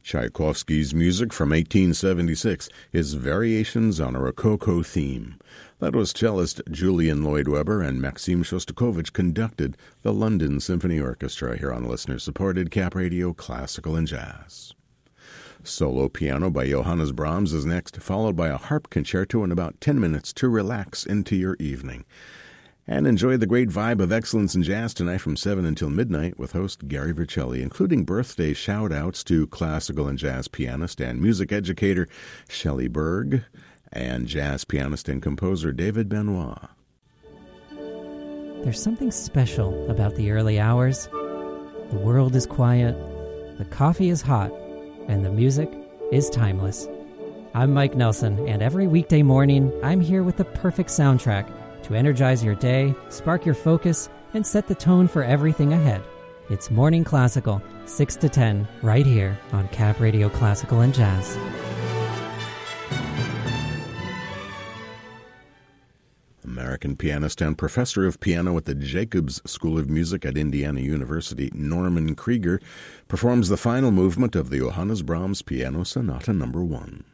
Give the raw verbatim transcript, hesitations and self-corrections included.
Tchaikovsky's music from eighteen seventy-six is Variations on a Rococo Theme. That was cellist Julian Lloyd-Webber, and Maxim Shostakovich conducted the London Symphony Orchestra here on listener-supported Cap Radio Classical and Jazz. Solo piano by Johannes Brahms is next, followed by a harp concerto in about ten minutes to relax into your evening. And enjoy the great vibe of excellence in jazz tonight from seven until midnight with host Gary Vercelli, including birthday shout-outs to classical and jazz pianist and music educator Shelley Berg and jazz pianist and composer David Benoit. There's something special about the early hours. The world is quiet, the coffee is hot, and the music is timeless. I'm Mike Nelson, and every weekday morning, I'm here with the perfect soundtrack to energize your day, spark your focus, and set the tone for everything ahead. It's Morning Classical, six to ten, right here on Cap Radio Classical and Jazz. American pianist and professor of piano at the Jacobs School of Music at Indiana University, Norman Krieger, performs the final movement of the Johannes Brahms Piano Sonata Number One.